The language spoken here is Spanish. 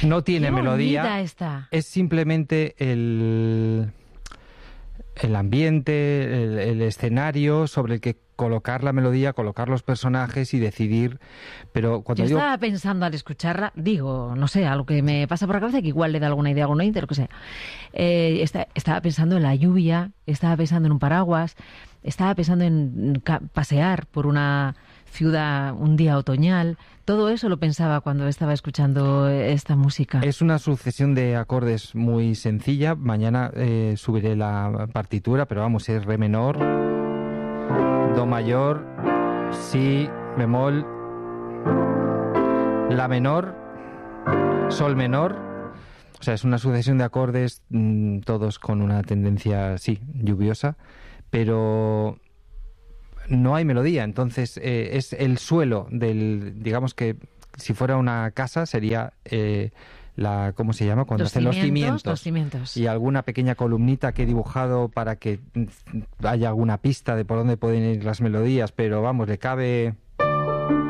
No tiene Qué melodía. bonita está. Es simplemente el ambiente, el escenario sobre el que colocar la melodía, colocar los personajes y decidir. Pero cuando Yo estaba pensando al escucharla, digo, no sé, algo que me pasa por la cabeza, que igual le da alguna idea a algún oyente, lo que sea. Estaba pensando en la lluvia, estaba pensando en un paraguas, estaba pensando en pasear por una ciudad un día otoñal. Todo eso lo pensaba cuando estaba escuchando esta música. Es una sucesión de acordes muy sencilla. Mañana subiré la partitura, pero vamos, es re menor, do mayor, si bemol, la menor, sol menor. O sea, es una sucesión de acordes, todos con una tendencia, sí, lluviosa, pero no hay melodía. Entonces es el suelo digamos que si fuera una casa sería ¿cómo se llama? Cuando hacen los cimientos. Y alguna pequeña columnita que he dibujado para que haya alguna pista de por dónde pueden ir las melodías, pero vamos, le cabe